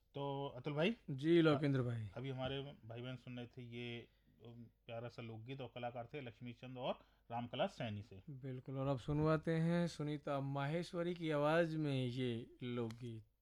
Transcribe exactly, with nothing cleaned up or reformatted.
तो अतुल भाई, जी अ- लोकेंद्र भाई। अभी हमारे भाई बहन सुन रहे थे ये अम, प्यारा सा लोकगीत, और कलाकार थे लक्ष्मी चंद और रामकला सैनी से। बिल्कुल, और अब सुनवाते हैं सुनीता माहेश्वरी की आवाज़ में ये लोकगीत।